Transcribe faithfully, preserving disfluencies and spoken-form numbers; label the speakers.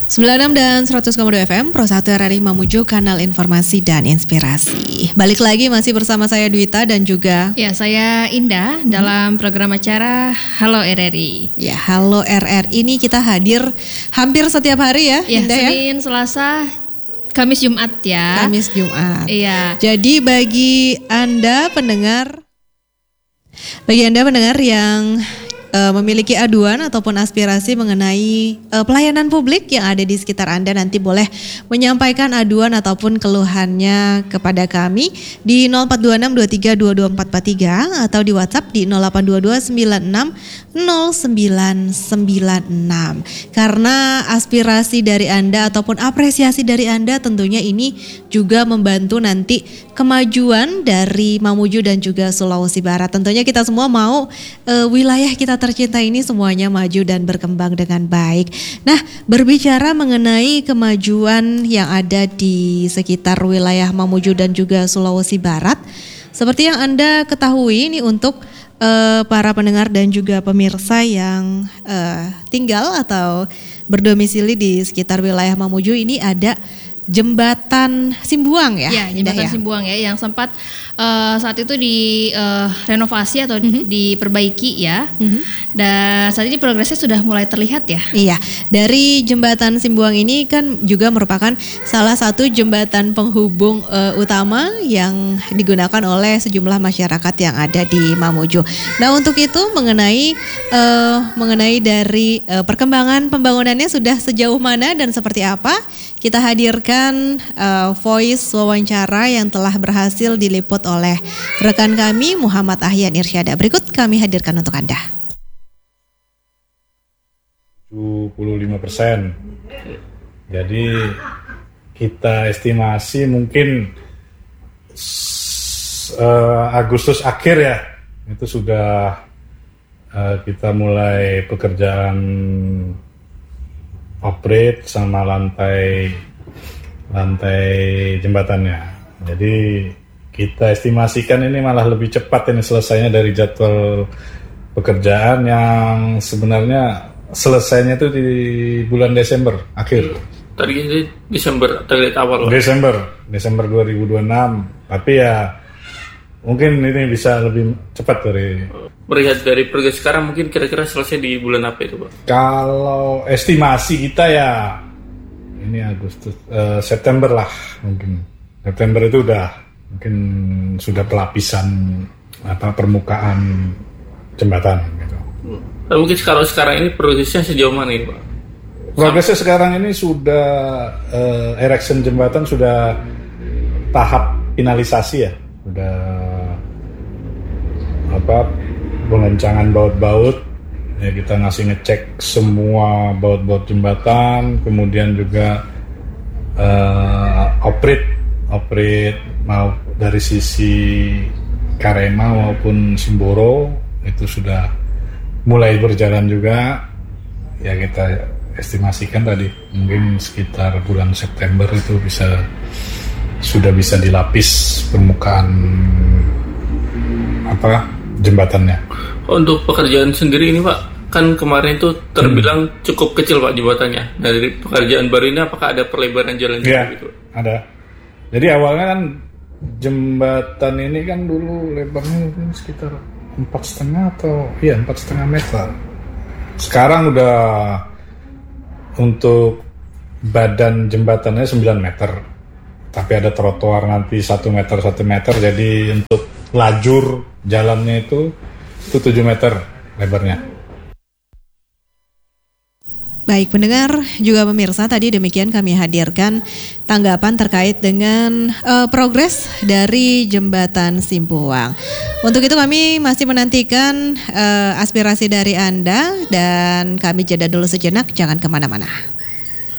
Speaker 1: sembilan puluh enam dan seratus koma dua F M, Pro satu R R I Mamuju, kanal informasi dan inspirasi. Balik lagi masih bersama saya Dwita dan juga
Speaker 2: ya saya Indah hmm. dalam program acara Halo R R I.
Speaker 1: Ya, Halo R R I ini kita hadir hampir setiap hari ya,
Speaker 2: ya
Speaker 1: Indah
Speaker 2: Senin,
Speaker 1: ya.
Speaker 2: Selasa, Kamis, Jumat ya.
Speaker 1: Kamis, Jumat.
Speaker 2: Iya.
Speaker 1: Jadi bagi Anda pendengar bagi Anda pendengar yang Uh, memiliki aduan ataupun aspirasi mengenai uh, pelayanan publik yang ada di sekitar Anda, nanti boleh menyampaikan aduan ataupun keluhannya kepada kami di nol empat dua enam dua tiga dua dua empat empat tiga atau di WhatsApp di nol delapan dua dua sembilan enam nol sembilan sembilan enam. Karena aspirasi dari Anda ataupun apresiasi dari Anda tentunya ini juga membantu nanti kemajuan dari Mamuju dan juga Sulawesi Barat. Tentunya kita semua mau uh, wilayah kita tercinta ini semuanya maju dan berkembang dengan baik. Nah, berbicara mengenai kemajuan yang ada di sekitar wilayah Mamuju dan juga Sulawesi Barat, seperti yang Anda ketahui ini untuk uh, para pendengar dan juga pemirsa yang uh, tinggal atau berdomisili di sekitar wilayah Mamuju, ini ada Jembatan Simbuang ya?
Speaker 2: Ya, Jembatan ya? Simbuang ya, yang sempat uh, saat itu di uh, renovasi atau mm-hmm. diperbaiki ya. Mm-hmm. Dan saat ini progresnya sudah mulai terlihat ya.
Speaker 1: Iya, dari Jembatan Simbuang ini kan juga merupakan salah satu jembatan penghubung uh, utama yang digunakan oleh sejumlah masyarakat yang ada di Mamuju. Nah, untuk itu mengenai uh, mengenai dari uh, perkembangan pembangunannya sudah sejauh mana dan seperti apa, kita hadirkan Uh, voice wawancara yang telah berhasil diliput oleh rekan kami Muhammad Ahyan Irsyada. Berikut kami hadirkan untuk Anda.
Speaker 3: tujuh puluh lima persen. Jadi kita estimasi mungkin uh, Agustus akhir ya, itu sudah uh, kita mulai pekerjaan operate sama lantai lantai jembatannya. Jadi kita estimasikan ini malah lebih cepat ini selesainya dari jadwal pekerjaan yang sebenarnya selesainya itu di bulan Desember akhir.
Speaker 4: Targetnya Desember, target awal.
Speaker 3: Desember, Desember dua ribu dua puluh enam. Tapi ya mungkin ini bisa lebih cepat dari.
Speaker 4: Melihat dari progres sekarang mungkin kira-kira selesai di bulan apa itu, Pak?
Speaker 3: Kalau estimasi kita ya ini Agustus, uh, September lah mungkin. September itu udah mungkin sudah pelapisan apa permukaan jembatan gitu.
Speaker 4: Nah, mungkin kalau sekarang ini progresnya sejauh mana ini, Pak?
Speaker 3: Progresnya sekarang ini sudah uh, erection jembatan sudah tahap finalisasi ya. Sudah apa pengencangan baut-baut. Ya, kita ngasih ngecek semua baut-baut jembatan, kemudian juga uh, operate, operate mau dari sisi Karema maupun Simboro itu sudah mulai berjalan juga. Ya kita estimasikan tadi mungkin sekitar bulan September itu bisa sudah bisa dilapis permukaan apa jembatannya.
Speaker 4: Untuk pekerjaan sendiri ini Pak, kan kemarin itu terbilang hmm. cukup kecil Pak jembatannya. Dari pekerjaan baru ini apakah ada perlebaran jalan
Speaker 3: ya,
Speaker 4: gitu?
Speaker 3: Ada. Jadi awalnya kan jembatan ini kan dulu lebarnya mungkin sekitar empat setengah atau iya empat setengah meter. Sekarang udah untuk badan jembatannya sembilan meter. Tapi ada trotoar nanti satu meter satu meter. Jadi untuk lajur jalannya itu itu tujuh meter lebarnya.
Speaker 1: Baik pendengar juga pemirsa, tadi demikian kami hadirkan tanggapan terkait dengan uh, progres dari Jembatan Simbuang. Untuk itu kami masih menantikan uh, aspirasi dari Anda dan kami jeda dulu sejenak, jangan kemana-mana.